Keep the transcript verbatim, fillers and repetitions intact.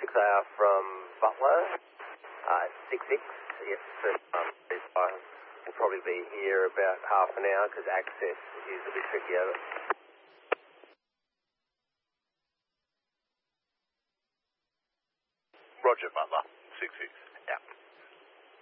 uh, from Butler, uh, six six. Yes, first um, will probably be here about half an hour because access is a bit tricky over. Roger, Butler, six six. Yeah.